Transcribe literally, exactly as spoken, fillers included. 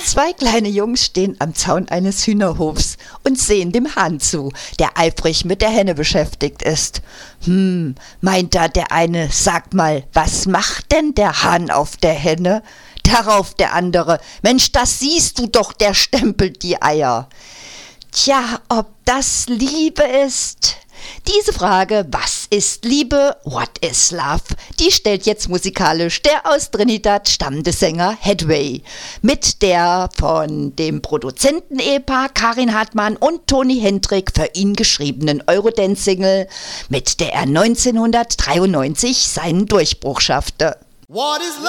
Zwei kleine Jungs stehen am Zaun eines Hühnerhofs und sehen dem Hahn zu, der eifrig mit der Henne beschäftigt ist. Hm, meint da der eine, sag mal, was macht denn der Hahn auf der Henne? Darauf der andere, Mensch, das siehst du doch, der stempelt die Eier. Tja, ob das Liebe ist? Diese Frage, was ist Liebe, what is love, die stellt jetzt musikalisch der aus Trinidad stammende Sänger Headway mit der von dem Produzenten-Ehepaar Karin Hartmann und Toni Hendrik für ihn geschriebenen Eurodance-Single, mit der er neunzehnhundertdreiundneunzig seinen Durchbruch schaffte. What is love?